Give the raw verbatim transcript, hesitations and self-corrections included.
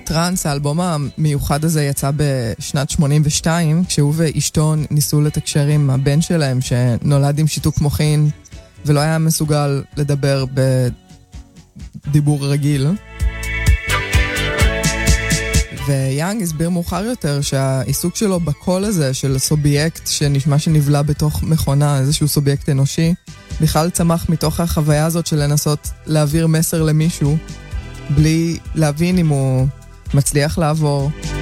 טרנס, האלבום המיוחד הזה יצא בשנת שמונים ושתיים, כשהוא ואשתו ניסו לתקשר עם הבן שלהם שנולד עם שיתוק מוחין ולא היה מסוגל לדבר בדיבור רגיל. ויאנג הסביר מאוחר יותר שהעיסוק שלו בקול הזה של סובייקט שנשמע שנבלע בתוך מכונה, איזשהו סובייקט אנושי, בכלל צמח מתוך החוויה הזאת של לנסות להעביר מסר למישהו בלי להבין אם הוא מצליח לעבור.